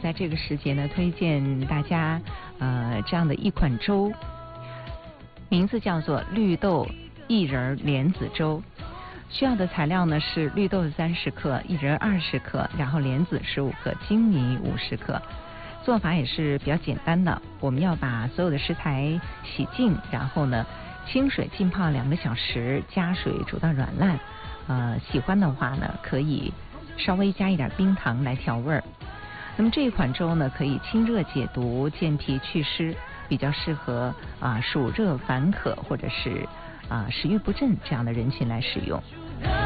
在这个时节呢，推荐大家这样的一款粥，名字叫做绿豆薏仁莲子粥。需要的材料呢是绿豆30克、薏仁20克，然后莲子15克、粳米50克。做法也是比较简单的，我们要把所有的食材洗净，然后呢清水浸泡2个小时，加水煮到软烂。喜欢的话呢，可以稍微加一点冰糖来调味儿。那么这一款粥呢，可以清热解毒、健脾祛湿，比较适合暑热烦渴或者是食欲不振这样的人群来使用。